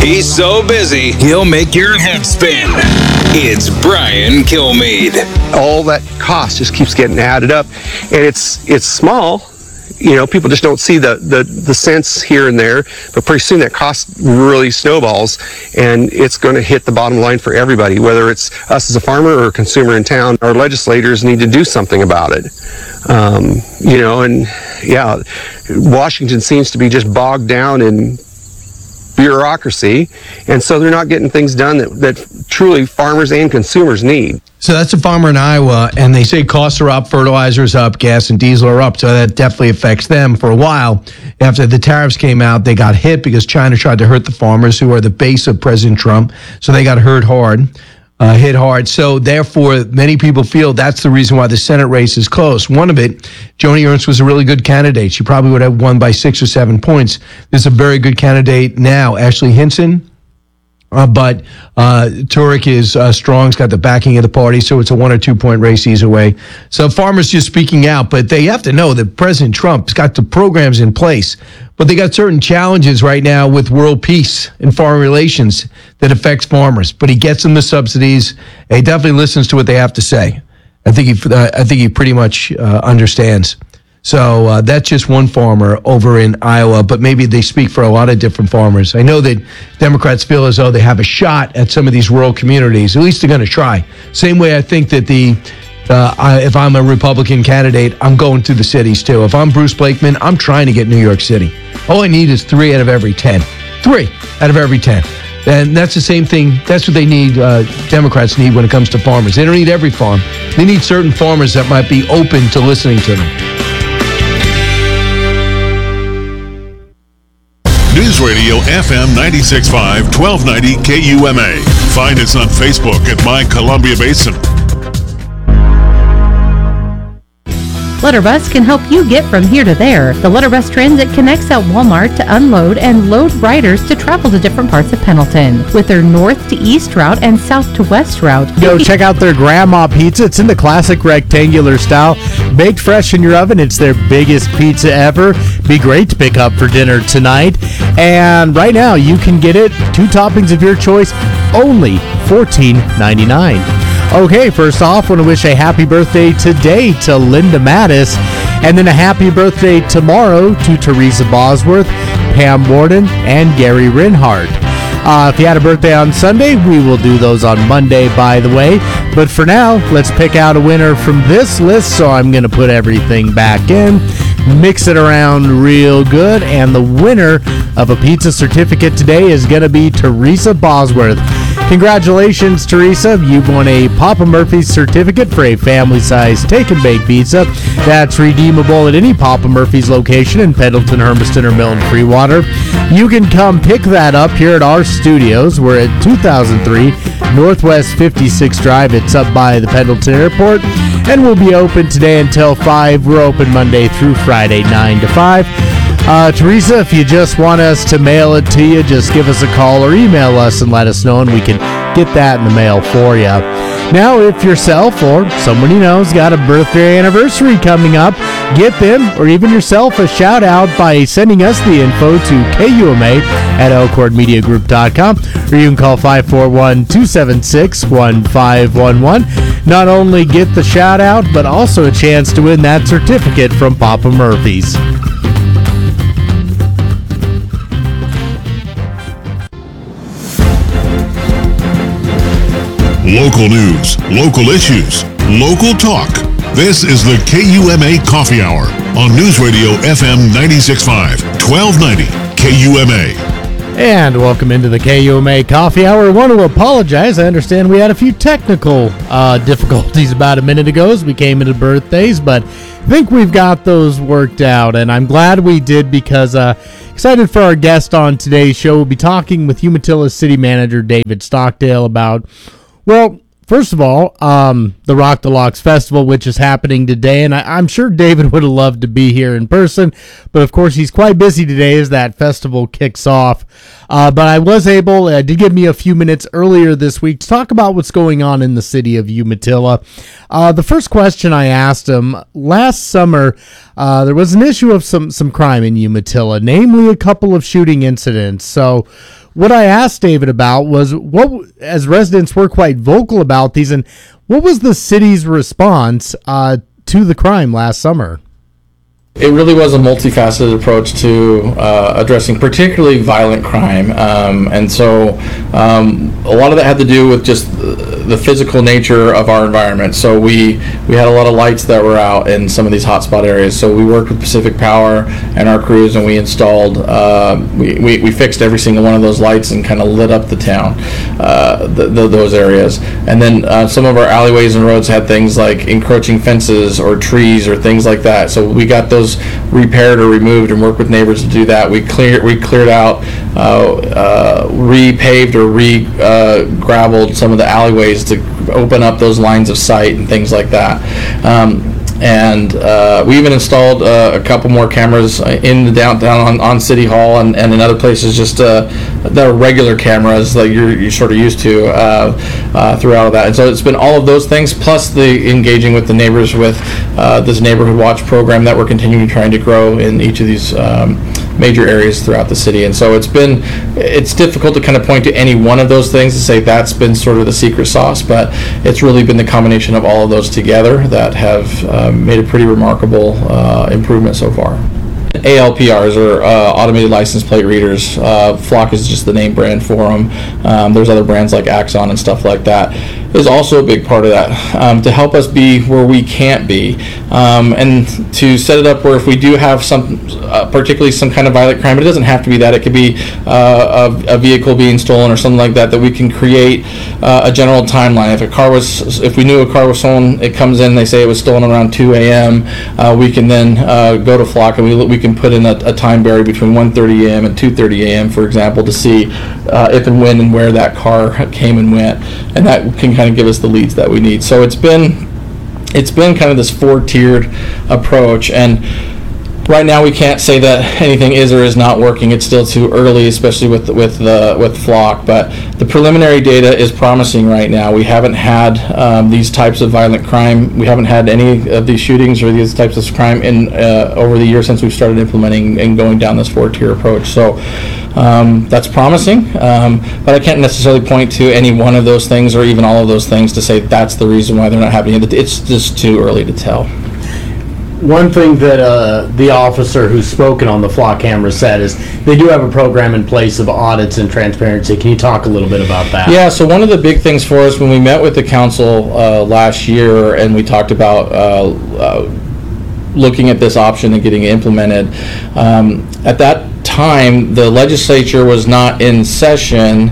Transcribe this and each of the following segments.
He's so busy, he'll make your head spin. It's Brian Kilmeade. All that cost just keeps getting added up, and it's small. You know, people just don't see the cents here and there, but pretty soon that cost really snowballs, and it's going to hit the bottom line for everybody, whether it's us as a farmer or a consumer in town. Our legislators need to do something about it. You know, and yeah, Washington seems to be just bogged down in bureaucracy, and so they're not getting things done that truly farmers and consumers need. So that's a farmer in Iowa, and they say costs are up, fertilizer's up, gas and diesel are up, so that definitely affects them. For a while, after the tariffs came out, they got hit because China tried to hurt the farmers, who are the base of President Trump, so they got hit hard. So therefore, many people feel that's the reason why the Senate race is close. One of it, Joni Ernst was a really good candidate. She probably would have won by 6 or 7 points. There's a very good candidate now, Ashley Hinson. But Turek is strong. He's got the backing of the party, so it's a 1 or 2 point race either way. So farmers just speaking out, but they have to know that President Trump's got the programs in place, but they got certain challenges right now with world peace and foreign relations that affects farmers. But he gets them the subsidies. And he definitely listens to what they have to say. I think he pretty much understands. So that's just one farmer over in Iowa, but maybe they speak for a lot of different farmers. I know that Democrats feel as though they have a shot at some of these rural communities. At least they're going to try. Same way I think that if I'm a Republican candidate, I'm going to the cities too. If I'm Bruce Blakeman, I'm trying to get New York City. All I need is 3 out of every 10. 3 out of every 10. And that's the same thing. That's what they need, Democrats need when it comes to farmers. They don't need every farm. They need certain farmers that might be open to listening to them. News Radio FM 96.5, 1290 KUMA. Find us on Facebook at My Columbia Basin. Letterbus can help you get from here to there. The Letterbus Transit connects at Walmart to unload and load riders to travel to different parts of Pendleton. With their north to east route and south to west route. Go check out their Grandma Pizza. It's in the classic rectangular style. Baked fresh in your oven. It's their biggest pizza ever. Be great to pick up for dinner tonight. And right now, you can get it. 2 toppings of your choice, only $14.99. Okay, first off, want to wish a happy birthday today to Linda Mattis, and then a happy birthday tomorrow to Teresa Bosworth, Pam Warden, and Gary Rinhart. If you had a birthday on Sunday, we will do those on Monday, by the way. But for now, let's pick out a winner from this list, so I'm going to put everything back in, mix it around real good, and the winner of a pizza certificate today is going to be Teresa Bosworth. Congratulations, Teresa. You've won a Papa Murphy's certificate for a family-sized take-and-bake pizza that's redeemable at any Papa Murphy's location in Pendleton, Hermiston, or Milton Freewater. You can come pick that up here at our studios. We're at 2003 Northwest 56th Drive. It's up by the Pendleton Airport, and we'll be open today until 5. We're open Monday through Friday, 9 to 5. Teresa, if you just want us to mail it to you, just give us a call or email us and let us know, and we can get that in the mail for you. Now, if yourself or someone you know's got a birthday anniversary coming up, get them or even yourself a shout out by sending us the info to KUMA at elkhornmediagroup.com, or you can call 541-276-1511. Not only get the shout out, but also a chance to win that certificate from Papa Murphy's. Local news, local issues, local talk. This is the KUMA Coffee Hour on News Radio FM 96.5, 1290 KUMA. And welcome into the KUMA Coffee Hour. I want to apologize. I understand we had a few technical difficulties about a minute ago as we came into birthdays, but I think we've got those worked out, and I'm glad we did because excited for our guest on today's show. We'll be talking with Umatilla City Manager David Stockdale about, well, first of all, the Rock the Locks Festival, which is happening today, and I'm sure David would have loved to be here in person, but of course he's quite busy today as that festival kicks off. But I was able, did give me a few minutes earlier this week to talk about what's going on in the city of Umatilla. The first question I asked him, last summer, there was an issue of some crime in Umatilla, namely a couple of shooting incidents. So what I asked David about was as residents were quite vocal about these, and what was the city's response to the crime last summer? It really was a multifaceted approach to addressing particularly violent crime. And so a lot of that had to do with just the physical nature of our environment. So we had a lot of lights that were out in some of these hotspot areas. So we worked with Pacific Power and our crews, and we installed, we fixed every single one of those lights and kind of lit up the town, those areas. And then some of our alleyways and roads had things like encroaching fences or trees or things like that. So we got those repaired or removed and worked with neighbors to do that. We cleared out, repaved or gravelled some of the alleyways to open up those lines of sight and things like that. And we even installed a couple more cameras in the downtown on City Hall and in other places, just the regular cameras that you're sort of used to throughout of that. And so it's been all of those things, plus the engaging with the neighbors with this Neighborhood Watch program that we're continuing trying to grow in each of these major areas throughout the city. And so it's difficult to kind of point to any one of those things to say that's been sort of the secret sauce, but it's really been the combination of all of those together that have made a pretty remarkable improvement so far. ALPRs, or automated license plate readers. Flock is just the name brand for them. There's other brands like Axon and stuff like that. Is also a big part of that, to help us be where we can't be, and to set it up where if we do have particularly some kind of violent crime, but it doesn't have to be that. It could be a vehicle being stolen or something like that. That we can create a general timeline. If we knew a car was stolen, it comes in. They say it was stolen around 2 a.m. We can then go to Flock and we can put in a time barrier between 1:30 a.m. and 2:30 a.m. for example, to see if and when and where that car came and went, and that can kind of give us the leads that we need. So it's been kind of this 4-tiered approach, and right now we can't say that anything is or is not working. It's still too early, especially with Flock, but the preliminary data is promising right now. We haven't had these types of violent crime. We haven't had any of these shootings or these types of crime in over the years since we've started implementing and going down this 4-tier approach. So that's promising, but I can't necessarily point to any one of those things or even all of those things to say that's the reason why they're not happening. It's just too early to tell. One thing that the officer who's spoken on the Flock camera said is they do have a program in place of audits and transparency. Can you talk a little bit about that? Yeah, so one of the big things for us when we met with the council last year and we talked about looking at this option and getting it implemented, at that time the legislature was not in session,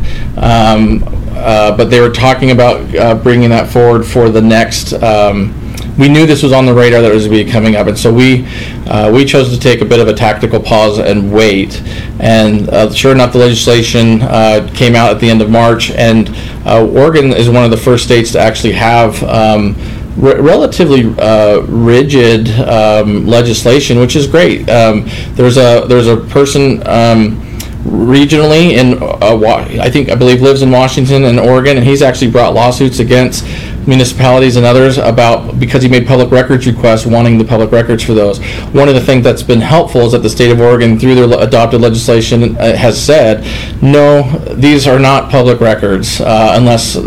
but they were talking about bringing that forward for the next we knew this was on the radar that it was going to be coming up, and so we chose to take a bit of a tactical pause and wait. And sure enough, the legislation came out at the end of March, and Oregon is one of the first states to actually have relatively rigid legislation, which is great. There's a person regionally in I believe lives in Washington and Oregon, and he's actually brought lawsuits against municipalities and others because he made public records requests wanting the public records for those. One of the things that's been helpful is that the state of Oregon, through their adopted legislation, has said no, these are not public records unless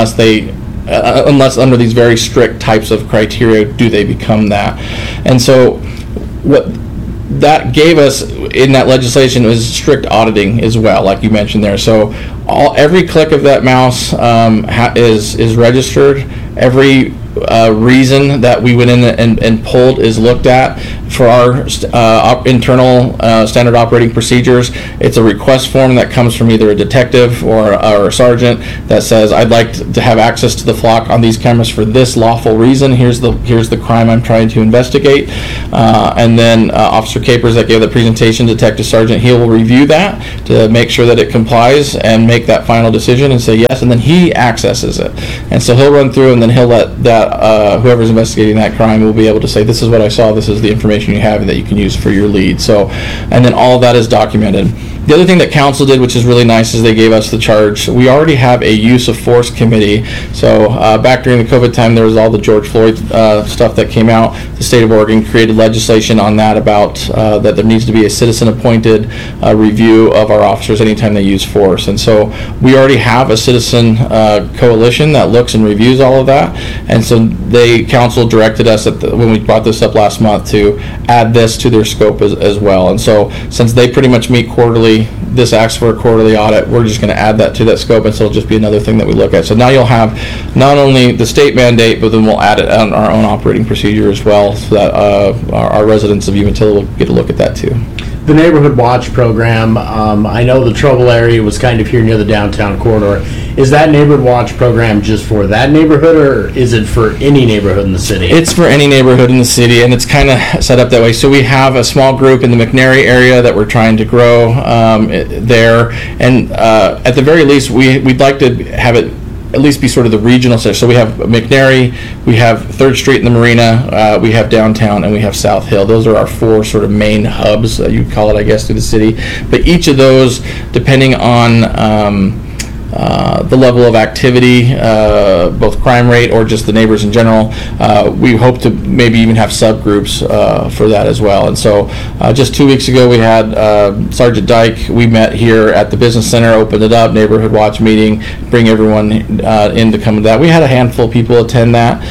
under these very strict types of criteria do they become that. And so what that gave us in that legislation was strict auditing as well, like you mentioned there. So every click of that mouse is registered. Every reason that we went in and pulled is looked at for our internal standard operating procedures. It's a request form that comes from either a detective or a sergeant that says, I'd like to have access to the Flock on these cameras for this lawful reason. Here's the crime I'm trying to investigate. And then Officer Capers that gave the presentation, Detective Sergeant, he will review that to make sure that it complies and make that final decision and say yes, and then he accesses it. And so he'll run through and then he'll let that whoever's investigating that crime will be able to say, this is what I saw, this is the information you have that you can use for your lead. So, and then all of that is documented. The other thing that council did, which is really nice, is they gave us the charge. We already have a use of force committee. So back during the COVID time, there was all the George Floyd stuff that came out. The state of Oregon created legislation on that about that there needs to be a citizen-appointed review of our officers anytime they use force. And so we already have a citizen coalition that looks and reviews all of that. And so council directed us when we brought this up last month to add this to their scope as well. And so since they pretty much meet quarterly, this asks for a quarterly audit, we're just going to add that to that scope, and so it'll just be another thing that we look at. So now you'll have not only the state mandate, but then we'll add it on our own operating procedure as well, so that our residents of Umatilla will get a look at that too. The Neighborhood Watch program, I know the trouble area was kind of here near the downtown corridor. Is that Neighborhood Watch program just for that neighborhood, or is it for any neighborhood in the city? It's for any neighborhood in the city, and it's kind of set up that way. So we have a small group in the McNary area that we're trying to grow there, and at the very least, we'd like to have it at least be sort of the regional center. So we have McNary, we have 3rd Street in the Marina, we have downtown, and we have South Hill. Those are our 4 sort of main hubs, you'd call it, I guess, through the city. But each of those, depending on the level of activity, both crime rate or just the neighbors in general, we hope to maybe even have subgroups for that as well. And so just 2 weeks ago we had Sergeant Dyke. We met here at the business center, opened it up, Neighborhood Watch meeting, bring everyone in to come to that. We had a handful of people attend that.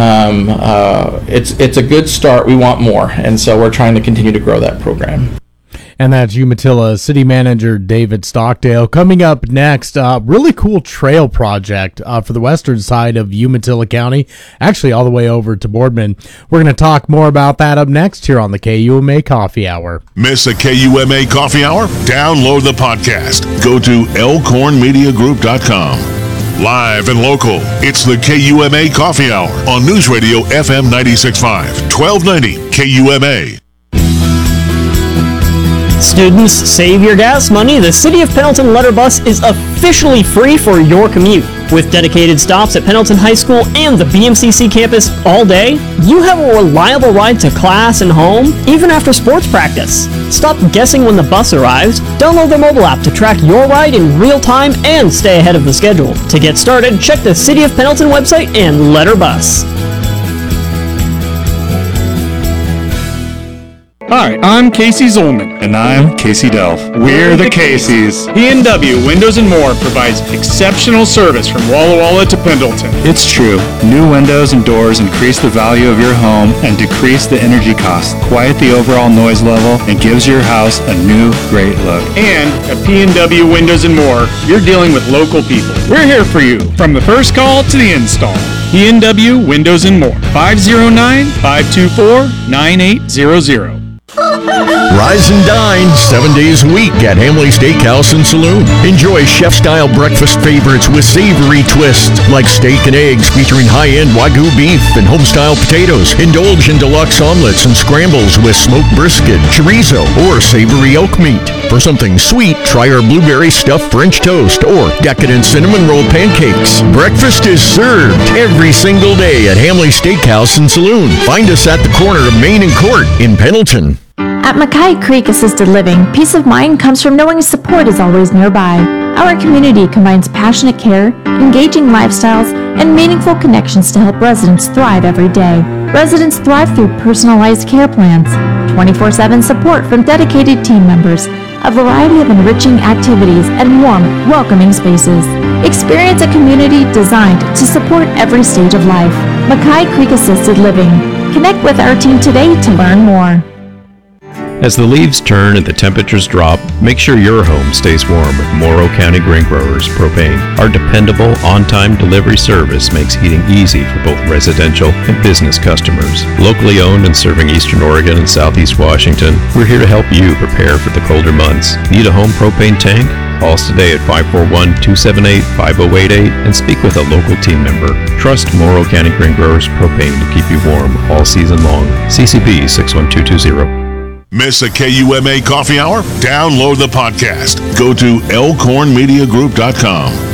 It's a good start. We want more, and so we're trying to continue to grow that program. And that's Umatilla City Manager David Stockdale. Coming up next, really cool trail project for the western side of Umatilla County, actually all the way over to Boardman. We're going to talk more about that up next here on the KUMA Coffee Hour. Miss a KUMA Coffee Hour? Download the podcast. Go to elkhornmediagroup.com. Live and local, it's the KUMA Coffee Hour on News Radio FM 96.5, 1290 KUMA. Students, save your gas money. The City of Pendleton Letter Bus is officially free for your commute. With dedicated stops at Pendleton High School and the BMCC campus all day, you have a reliable ride to class and home, even after sports practice. Stop guessing when the bus arrives. Download the mobile app to track your ride in real time and stay ahead of the schedule. To get started, check the City of Pendleton website and Letter Bus. Hi, I'm Casey Zolman. And I'm Casey Delph. We're the Caseys. P&W Windows & More provides exceptional service from Walla Walla to Pendleton. It's true. New windows and doors increase the value of your home and decrease the energy costs, quiet the overall noise level, and gives your house a new, great look. And at P&W Windows & More, you're dealing with local people. We're here for you, from the first call to the install. P&W Windows & More, 509-524-9800. Rise and dine 7 days a week at Hamley Steakhouse and Saloon. Enjoy chef-style breakfast favorites with savory twists like steak and eggs featuring high-end Wagyu beef and home-style potatoes. Indulge in deluxe omelets and scrambles with smoked brisket, chorizo, or savory elk meat. For something sweet, try our blueberry stuffed French toast or decadent cinnamon roll pancakes. Breakfast is served every single day at Hamley Steakhouse and Saloon. Find us at the corner of Main and Court in Pendleton. At Mackay Creek Assisted Living, peace of mind comes from knowing support is always nearby. Our community combines passionate care, engaging lifestyles, and meaningful connections to help residents thrive every day. Residents thrive through personalized care plans, 24/7 support from dedicated team members, a variety of enriching activities, and warm, welcoming spaces. Experience a community designed to support every stage of life. Mackay Creek Assisted Living. Connect with our team today to learn more. As the leaves turn and the temperatures drop, make sure your home stays warm with Morrow County Grain Growers Propane. Our dependable, on-time delivery service makes heating easy for both residential and business customers. Locally owned and serving Eastern Oregon and Southeast Washington, we're here to help you prepare for the colder months. Need a home propane tank? Call us today at 541-278-5088 and speak with a local team member. Trust Morrow County Grain Growers Propane to keep you warm all season long. CCB 61220. Miss a KUMA Coffee Hour? Download the podcast. Go to elkhornmediagroup.com.